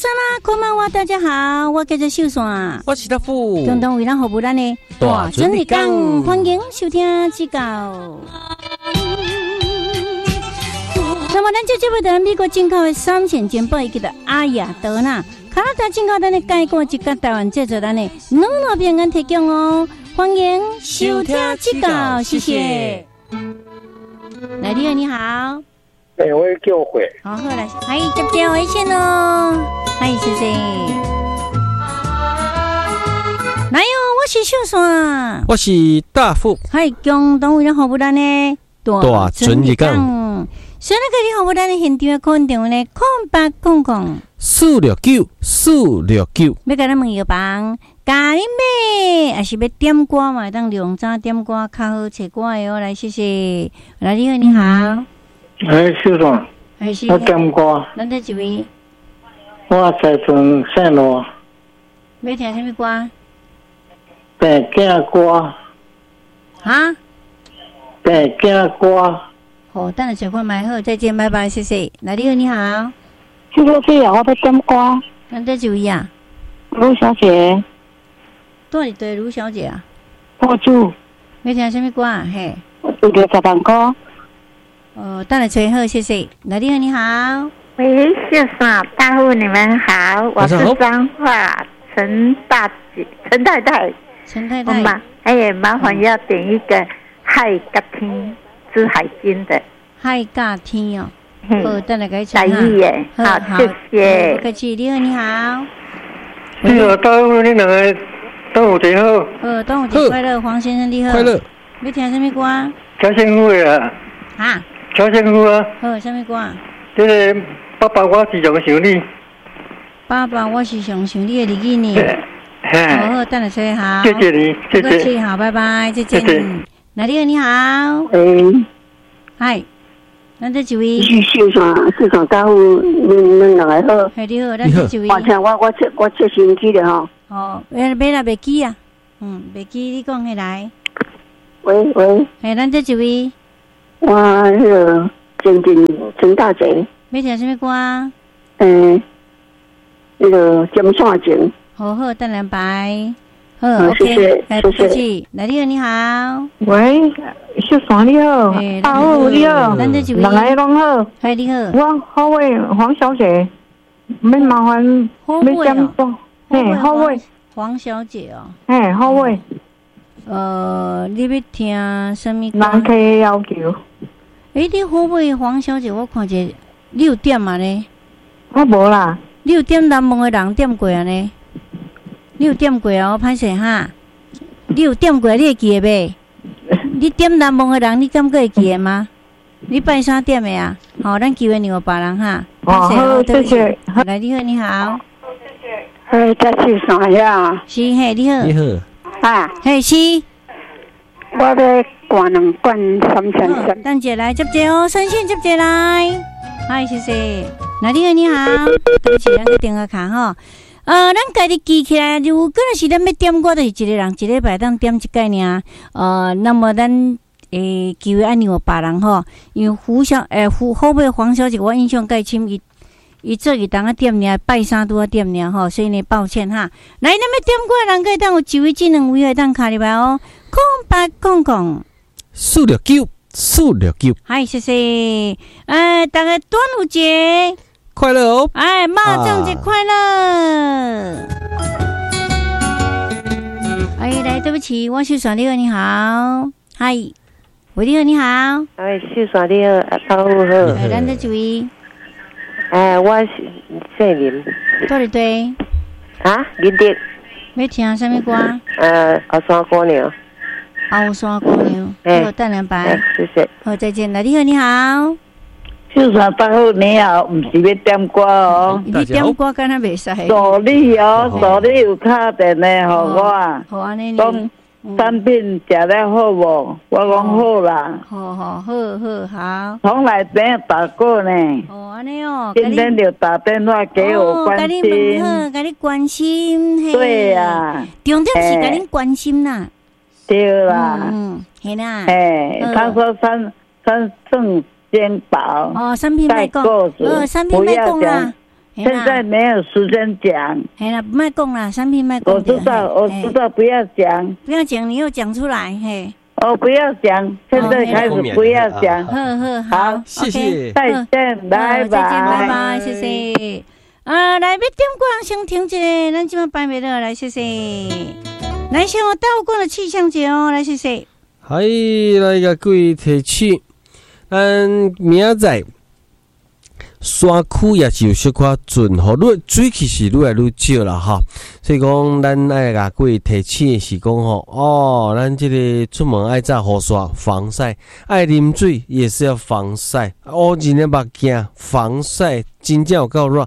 山啦，こんばんは，大家好，我叫做秀山， 我是大富， 共同为咱服务咱的大准日讲，欢迎收听指教。那么，咱这节目在美国进口的3线煎包，伊叫做阿雅德纳，加拿大进口咱的介果，一甲台湾制作咱的软糯饼干提供哦，欢迎收听指教，谢谢。来，你好，你好。 我叫会。 好，好来，欢迎接接微信哦，欢迎谢谢。来哟，我是秀山， 我是大富， 嗨，共同为咱服务咱的大准日讲。 所以可以服务咱的现场的空电话呢 469， 要甲咱问药房，咖喱妹，还是要点歌嘛？当量早点歌较好找歌的哦。来，谢谢。来，你好，你好。 秀山，我点歌。 咱这一位， 我在从线路。 要听什么歌？ 白囝歌。 啊？ 白囝歌。 好，等下小看买好，再见，拜拜，谢谢。来，你好，你好。 这个是我要点歌。 咱这一位啊？ 卢小姐。 多少对卢小姐啊？ 我住。 要听什么歌啊？嘿。 有个十万歌。 等下吹好，谢谢。来，你好，你好。 喂，秀嫂大户，你们好，我是彰化陈太太。 陈太太。 麻烦要点一个海角天之海金的。 海角天哦。好，等下给唱。 台语耶，好，谢谢。 不客气，你好，你好。 你好，大户，你两个端午节好。 端午节快乐，黄先生你好。 快乐。 要听什么歌？ 嘉兴府的。 哈？ 嘉兴府啊。 好，什么歌？ 这个爸爸，我是上想你。 爸爸，我是上想你的日子呢。好，等下吹好。 谢谢你，谢谢。 不客气，好，拜拜，再见。来，你好，你好。嗨。咱这一位秀山大户，恁两个好。 嘿，你好，咱这一位。 我听我切身体的吼。 哦，买啦，袂记啊。袂记，你讲起来。 喂。 嘿，咱这一位。 我那个陈大姐。 要听什么歌啊？ 那个金线情。 好，等两排。好 ，OK， 不客气。来，你好，你好。 喂，秀山你好，大户你好， 咱这一位。 两个拢好。 嗨，你好。 我好位黄小姐，没麻烦，没点歌。好位。 黄小姐哦。 好位。 你要听什么歌？ 人客要求。 你好位黄小姐，我看者6点嘛呢。 我无啦。 6点南门的人点过啊呢。6点过啊，我歹势哈。6点过你会记的袂？你点南门的人，你敢会记的吗？你拜3点的啊？好，咱机会让别人哈。 好，谢谢。 来，你好，你好。 这是啥呀？ 是嘿，你好。 你好。 嘿是。 我要灌2罐3千3。 等下来接接哦，先接接来。嗨，谢谢。来，你好，你好。对不起，咱个电话卡吼。咱家己记起来，如果是咱要点歌，就是一个人一礼拜当点一概尔。那么咱机会按让别人吼，因为后尾黄小姐，我印象介深，伊做伊当啊点尔，拜3拄啊点尔吼，所以呢抱歉哈。来，咱要点歌，人可以当有1位、2位会当卡入来哦。空 469， 嗨，谢谢。大家端午节快乐哦！ 麻将节快乐！来，对不起，我秀山你好，你好，嗨，喂，你好，你好， 秀山你好，大户好。 咱这一位， 我是姓林。 对。 林德。 要听什么歌？ 后山姑娘。 后山姑娘。好，等两排。 谢谢。 好，再见。来，你好，你好。 秀山大户你好，不是要点歌哦。 你点歌敢若袂使。 助理有打电话给我。 好安尼。 讲产品食了好无？我讲好啦。 好。 从来没有打过呢。 安尼哦。 今天就打电话给我关心。 给你关心。 对呀。 重点是给你关心啦。 对啦。 系啦。 他说三证。肩膀产品卖讲，产品卖讲啦， 现在没有时间讲。 卖讲啦，产品卖讲。 我知道，不要讲。 不要讲，你又讲出来，嘿。 不要讲，现在开始不要讲。 好， 谢谢， 再见，拜拜， 再见，拜拜，谢谢。来，要点歌，先听一个，咱今晚摆袂到，来，谢谢。来，先我倒过了气象节哦，来，谢谢。 嗨，来个各位提醒，咱明仔山区也是有小可准吼，水其实愈来愈少啦哈，所以讲咱爱甲各位提醒的是讲吼，咱这个出门爱早雨伞防晒，爱啉水也是要防晒，乌人的目镜防晒真正有够热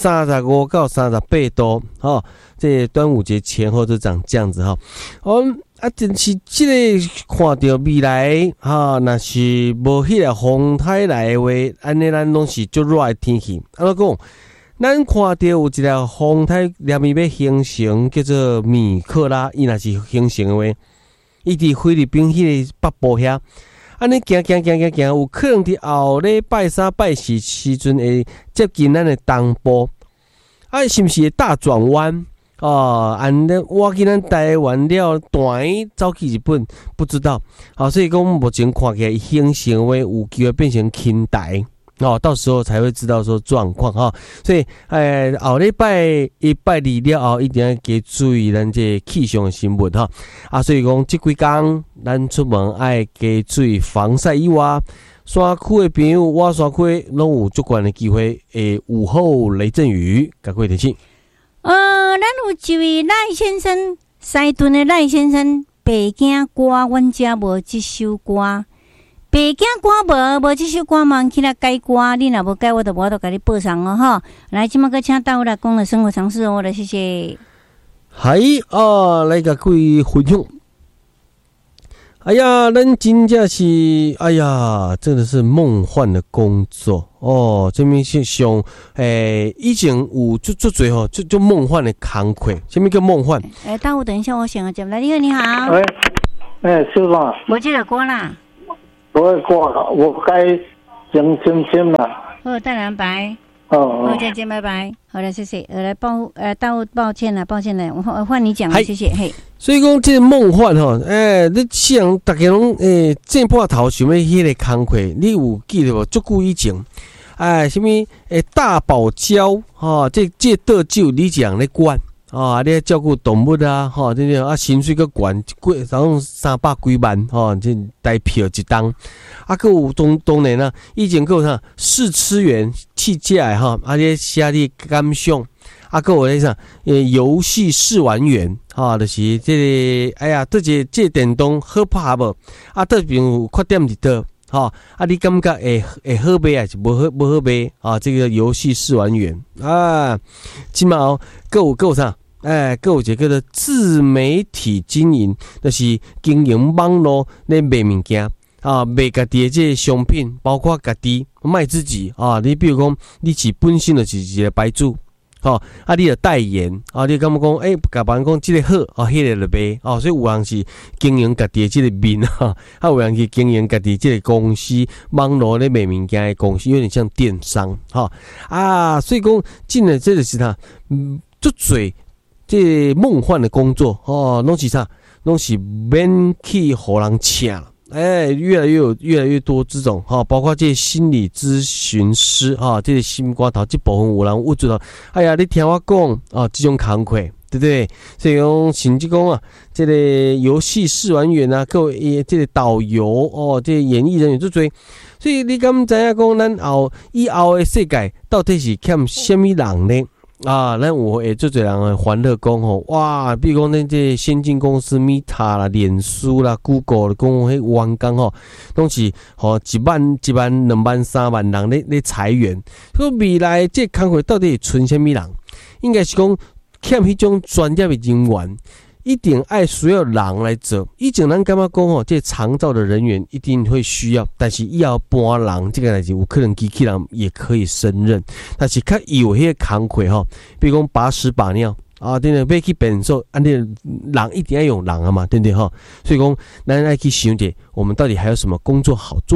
，35到38度哈，这端午节前后就长这样子哈，真是这个看到未来哈，若是无迄个风台来的话，安尼咱拢是足热的天气。安怎讲？咱看到有一个风台连伊要形成叫做米克拉，伊若是形成的话，伊伫菲律宾迄个北部遐，安尼行，有可能伫后礼拜3、拜4时阵会接近咱的东部，是毋是会大转弯？按的我去咱台湾了，短走去日本，不知道。所以讲目前看起来形成为有机会变成轻台，到时候才会知道说状况哈。所以后礼拜1、拜2了后，一定要加注意咱这气象的新闻哈。所以讲这几天咱出门爱加注意防晒以外，山区的朋友，我山区拢有足悬的机会午后雷阵雨，各位提醒。 咱有一位赖先生，西屯的赖先生，北京歌，阮遮无这首歌。北京歌无这首歌嘛，起来改歌，你若无改，我就甲你报上哦吼。来，即马个请到我来讲了生活常识哦，来谢谢。 嗨来甲各位分享。哎呀，咱真正是，哎呀，真的是梦幻的工作哦。这边是上，以前有做最吼，就梦幻的工课。什么叫梦幻？ 等我等一下，我想要接来。你好。 是吧？ 我这个歌啦。 不会过了，我该讲清了。 淡蓝白。再见，拜拜。好了，谢谢。来抱歉了，我换你讲了，谢谢。嘿。所以讲这个梦幻吼，你像大家拢正半头想要迄个工课，你有记得无？足久以前，什么大堡礁这倒酒你讲咧管你照顾动物啊，这薪水个管然后300几万这台票一档，还有当然啦，以前还有啥试吃员试食的这写你感想。还有咧啥？游戏试玩员就是这个，这电动好拍无？这边有缺点伫倒？你感觉会好买还是无好买？这个游戏试玩员今嘛还有啥？还有一个叫做自媒体经营，就是经营网络咧卖物件卖家己的这个商品，包括家己卖自己你比如讲，你是本身就是一个牌主。你就代言你感觉讲甲别人讲这个好迄个就卖所以有人是经营家己的这个面有人是经营家己这个公司网络咧卖物件的公司，有点像电商所以讲真的这就是他足多这梦幻的工作拢是啥？拢是免去互人请了。越来越多这种包括这些心理咨询师这些心肝头这部分有人有做到。你听我讲这种工课，对不对？所以讲甚至讲这个游戏试玩员各位这个导游这个演艺人员最多。所以你敢知影讲咱以后的世界到底是欠什么人呢？咱有最多人欢乐讲哇，比如讲咱这先进公司 Meta 啦、脸书啦、Google 讲迄员工拢是1万、2万、3万人咧裁员。所以未来这工课到底会存什么人？应该是讲欠迄种专业的人员。一定爱需要人来做。以前咱感觉讲这长照的人员一定会需要，但是要搬人这个代志有可能机器人也可以胜任。但是较有迄个工课比如讲把屎把尿对不对？要去变数，安尼人一定要用人嘛，对不对所以讲咱爱去想者，我们到底还有什么工作好做呢？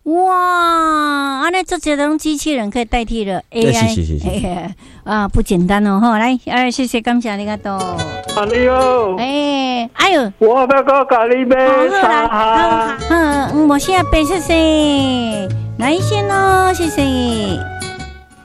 哇，安尼这些种机器人可以代替了 AI， 是啊，不简单哦哈！来，谢谢，感谢你个多。 你好， 哎呦， 我要个咖喱杯茶。 我现在背谢谢，来先咯，谢谢。